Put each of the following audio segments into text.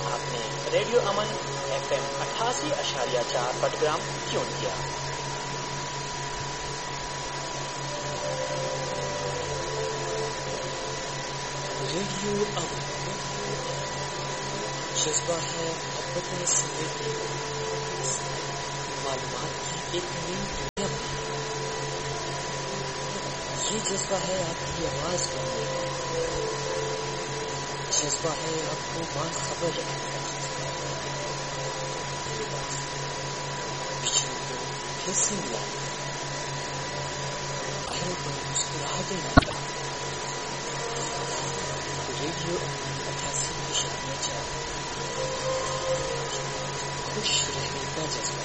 आपने रेडियो अमन FM 88.4 पटग्राम ट्यून किया। रेडियो अमन जज्बा है मोहब्बतें समेटने का, मालूमात की एक नई दुनिया बनाने का। ये जज्बा है आपकी आवाज बनने का, जज्बा है आपको बाखबर रखने का। बिछड़े को फिर से मिलाने का, अहल को मुस्कुराहटें लाने का। रेडियो 88.4 खुश रहने का जज्बा।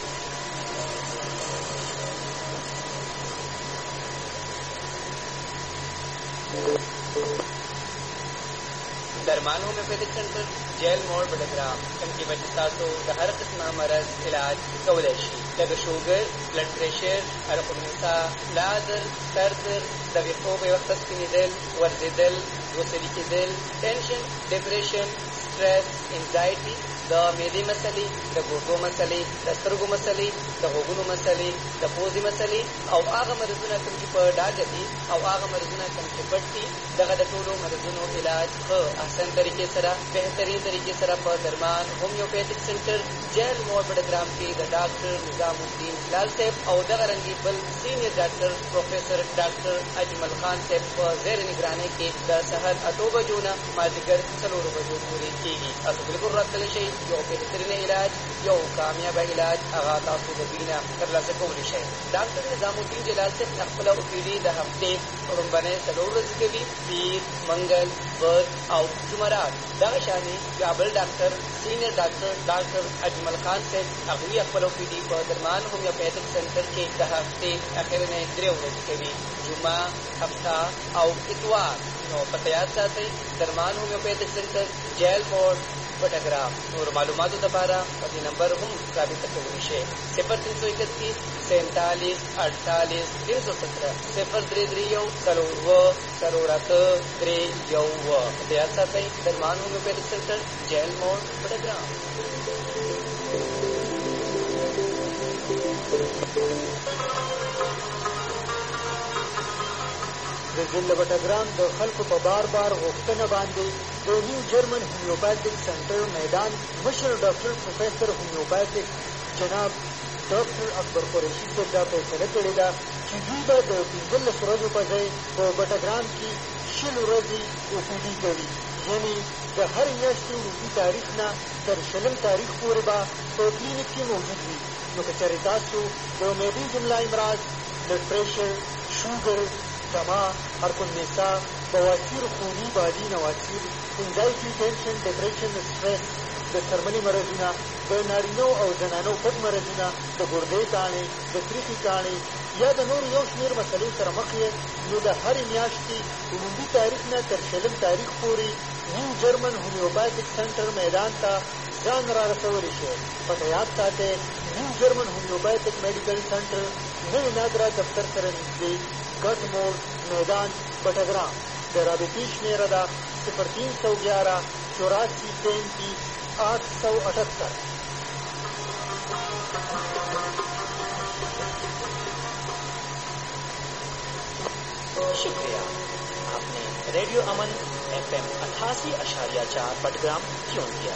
दरमान होम्योपैथिक सेंटर जेल मोड़ बडग्राम तंकी बचतासो हर किस्म मरज इलाज कवलेशी लग शुगर ब्लड प्रेशर अरकुनिसा लादर सरदर दविको बेवक्त दिल वर्जिदल गोसरी दिल tension depression stress anxiety the मेदी मसली द गोटो मसली द स्तरगो मसली द होगुनो मसली द पोजी मसली او هغه مرزونه کوم چې په ډاګه دي او هغه مرزونه کوم چې پټ دي دغه د ټولو مرزونو علاج په احسن طریقې سره بهترین طریقې سره په درمان هومیوپیتھک سنټر جیل موډ بډګرام کې د ډاکټر نظام الدین لال صاحب او دغه رنګي بل سینیئر ډاکټر پروفیسر ډاکټر اجمل خان صاحب په زیر نگرانی کې د سحر 8 بجو نه مازدیګر 4 بجو پورې کېږي. تاسو بالکل راتللی شئ. یو بهترین علاج یو کامیابه علاج هغه تاسو د دوی نه ترلاسه کولی شئ. ډاکټر نظام الدین جلال صاحب خپل اوپیډي د هفتې لومړنۍ 4 ورځې کوي، پیر، منګل، بد او جمعرات. دغه شانې بیا بل ډاکټر سینیئر ډاکټر اجمل خان صاحب هغوی خپل اوپیډي په درمان هومیوپیتھک سنټر کې د هفتې اخرنۍ 3 ورځې کوي، جمعه، هفته او اتوار. نو پته یاد ساتئ، درمان هومیوپیتھک سنټر جیل موډ بټګرام. نور معلوماتو لپاره په دې نمبر هم رابطه کولی شئ: 0331 47 48 317 0331 483 یاد ساتئ، درمان هومیوپیتھک سنټر جیل موډ بټګرام. د ضلع بټګرام د خلکو په بار غوښتنه باندې د نیو جرمن هومیوپیتھک سنټر میدان مشر ډاکټر پروفیسر هومیوپیتھک جناب ډاکټر اکبر قریشي صاحب دا فیصله کړې ده چې دوی به د 15 ورځو په ځای په بټګرام کې 20 ورځې اوپیډي کوي، یعنې د هر میاشتې وروستي تاریخ نه تر 20 تاریخ پورې به په کلینیک کې موجود وي. نو که چېرې تاسو د معدې جمله امراض، بلډ پریشر، شوګر، دما، هرکلنسا، بواسیر، خوني، بادي، نواسیر، انزایټي، ټینشن، ډپریشن، سټرس، د څرمنې مرضونه، د نارینو او زنانو پټ مرضونه، د ګردې کاڼې، د تریخي کاڼې یا د نورو یو شمېر مسلې سره مخ یې، نو د هرې میاشتې لومړي تاریخ نه تر 20 تاریخ پورې نیو جرمن هومیوپیتھک سنټر میدان ته ځان را رسولی شئ. پته یاد ساتئ، نیو جرمن هومیوپیتھک میډیکل سنټر نوې ناګرا دفتر سره نږدې، ګټ موډ، میدان بټګرام. د رابطې شمېره ده 0311 84 33 878. शुक्रिया, आपने रेडियो अमन FM 88.4 पटग्राम ट्यून किया।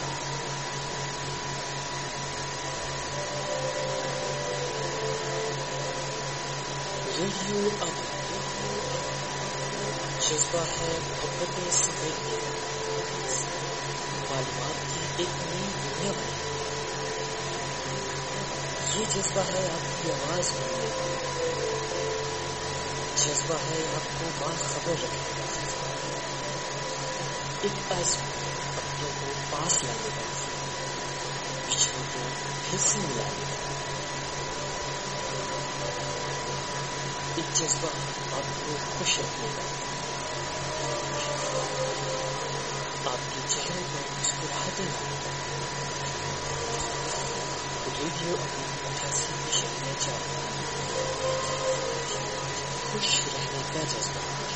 रेडियो अमन जज्बा है मोहब्बतें समेटने का, मालूमात की एक नई दुनिया बनाने का। ये जज्बा है आपकी आवाज बनने का, जज्बा है आपको बाखबर रखने का। एक आज़म अपनों को पास लाने का, बिछड़ों को फिर से मिलाने का। एक जज्बा आपको खुश रखने का, आपके चेहरे पर मुस्कुराहटें लाने का। रेडियो अपनी 88.4 खुश रहने का जज्बा।